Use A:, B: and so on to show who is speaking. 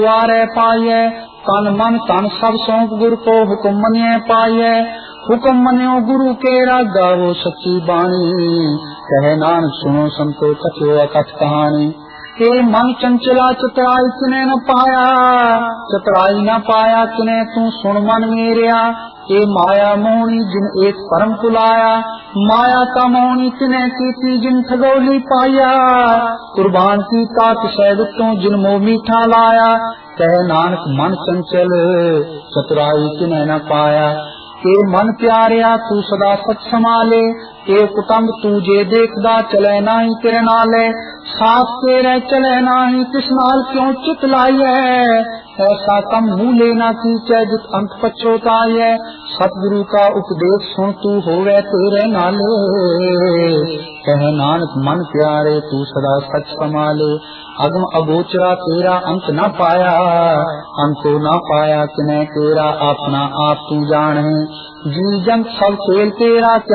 A: द्वारे पाइए तन मन तन सब सौंप गुरु को हुक्म मनिए पाइए। हुक्म मनियो गुरु के रागा वो सच्ची बाणी कहे नानक सुनो संतो कथो अकथ कहानी। हे मन चंचला चतुराई किने न पाया चतुराई न पाया किने तू सुन मन मेरिया। हे माया मोहनी जिन एक परम कुलाया माया का मोहनी किने की जिन ठगोली पाया। कुर्बान की तात सैदतों जिन मोह मीठा लाया कहे नानक मन चंचल चतुराई किने न पाया। के मन प्यारिया तू सदा सच संभाले के कुटुम्ब तुझे देखदा चले नाही तेरे नाले। साथ तेरे चले नाही किस नाल क्यों चित लाई है ऐसा कम मुँह लेना की जित अंत पछोताई है। सतगुरु का उपदेश सुन तू होवे तेरे नाले कहे नानक मन प्यारे तू सदा सच संभाले। अगम अगोचरा तेरा अंत न पाया अंतो न पाया किने तेरा अपना आप तू जाने। जी जंत सब खेल तेरा